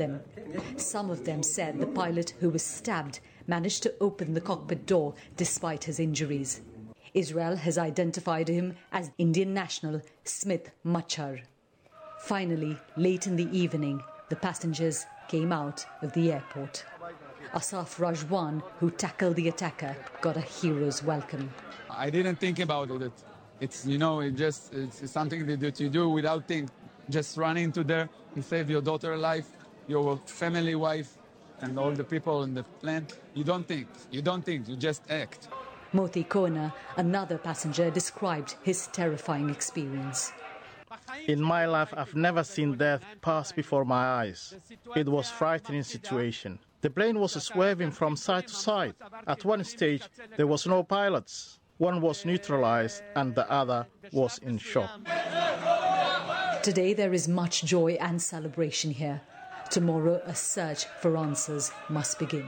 them. Some of them said the pilot who was stabbed managed to open the cockpit door despite his injuries. Israel has identified him as Indian national Smith Machar. Finally, late in the evening, the passengers came out of the airport. Asaf Rajwan, who tackled the attacker, got a hero's welcome. I didn't think about it. It's something that you do without thinking. Just run into there, you save your daughter life, your family wife, and all the people in the plane. You don't think, you just act. Moti Kona, another passenger, described his terrifying experience. In my life, I've never seen death pass before my eyes. It was a frightening situation. The plane was swerving from side to side. At one stage, there was no pilots. One was neutralized and the other was in shock. Today there is much joy and celebration here. Tomorrow a search for answers must begin.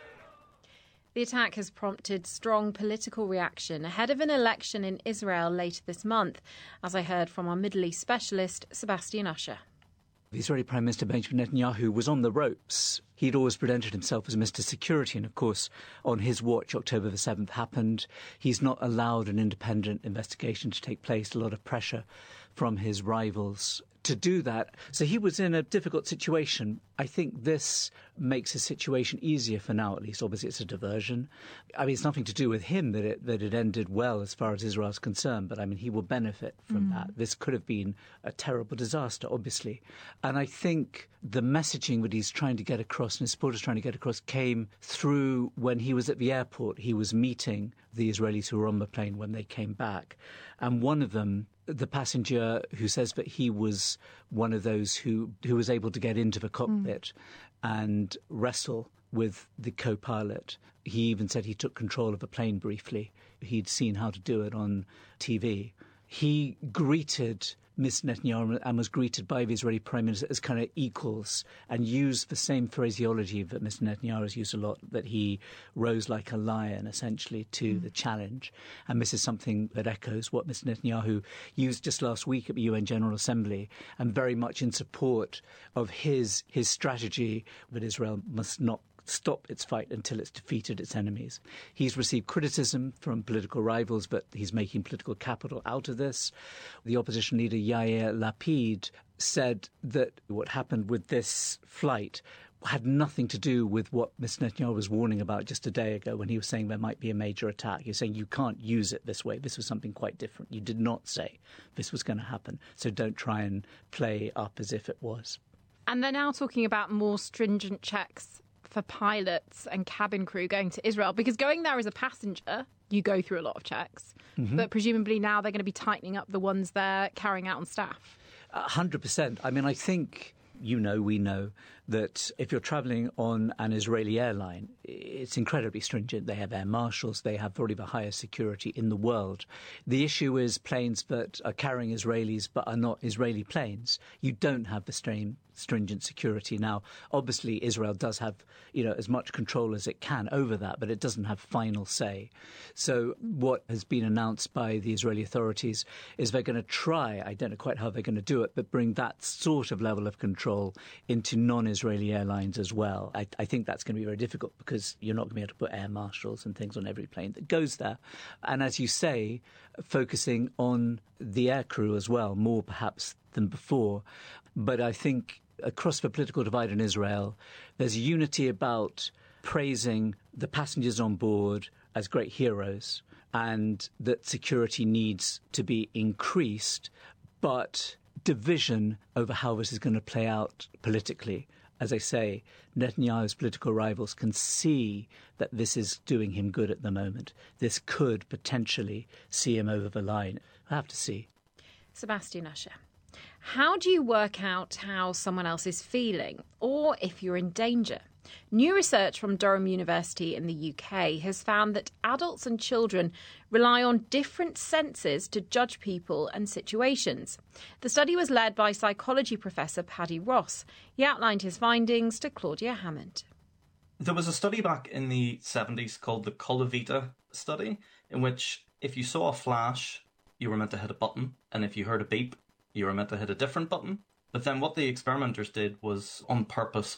The attack has prompted strong political reaction ahead of an election in Israel later this month, as I heard from our Middle East specialist, Sebastian Usher. The Israeli Prime Minister Benjamin Netanyahu was on the ropes. He'd always presented himself as Mr. Security, and of course, on his watch, October the 7th happened. He's not allowed an independent investigation to take place, a lot of pressure from his rivals to do that. So he was in a difficult situation. I think this makes his situation easier for now, at least. Obviously, it's a diversion. I mean, it's nothing to do with him that it ended well as far as Israel's concerned, but I mean, he will benefit from that. This could have been a terrible disaster, obviously. And I think the messaging that he's trying to get across and his supporters trying to get across came through when he was at the airport. He was meeting the Israelis who were on the plane when they came back. And one of them, the passenger who says that he was one of those who was able to get into the cockpit and wrestle with the co-pilot. He even said he took control of the plane briefly. He'd seen how to do it on TV. He greeted Ms. Netanyahu and was greeted by the Israeli Prime Minister as kind of equals and used the same phraseology that Mr. Netanyahu has used a lot, that he rose like a lion, essentially, to the challenge. And this is something that echoes what Mr. Netanyahu used just last week at the UN General Assembly, and very much in support of his strategy that Israel must not stop its fight until it's defeated its enemies. He's received criticism from political rivals, but he's making political capital out of this. The opposition leader Yair Lapid said that what happened with this flight had nothing to do with what Mr. Netanyahu was warning about just a day ago when he was saying there might be a major attack. He was saying you can't use it this way. This was something quite different. You did not say this was going to happen, so don't try and play up as if it was. And they're now talking about more stringent checks for pilots and cabin crew going to Israel, because going there as a passenger, you go through a lot of checks. But presumably now they're going to be tightening up the ones they're carrying out on staff. 100%. I mean, I think, we know that if you're travelling on an Israeli airline, it's incredibly stringent. They have air marshals. They have probably the highest security in the world. The issue is planes that are carrying Israelis but are not Israeli planes. You don't have the same stringent security. Now, obviously, Israel does have, as much control as it can over that, but it doesn't have final say. So what has been announced by the Israeli authorities is they're going to try, I don't know quite how they're going to do it, but bring that sort of level of control into non-Israeli airlines as well. I think that's going to be very difficult because you're not going to be able to put air marshals and things on every plane that goes there. And as you say, focusing on the air crew as well, more perhaps than before. But I think across the political divide in Israel, there's unity about praising the passengers on board as great heroes and that security needs to be increased, but division over how this is going to play out politically. As I say, Netanyahu's political rivals can see that this is doing him good at the moment. This could potentially see him over the line. I have to see. Sebastian Usher. How do you work out how someone else is feeling, or if you're in danger? New research from Durham University in the UK has found that adults and children rely on different senses to judge people and situations. The study was led by psychology professor Paddy Ross. He outlined his findings to Claudia Hammond. There was a study back in the 70s called the Colavita study, in which if you saw a flash, you were meant to hit a button, and if you heard a beep, you were meant to hit a different button. But then what the experimenters did was on purpose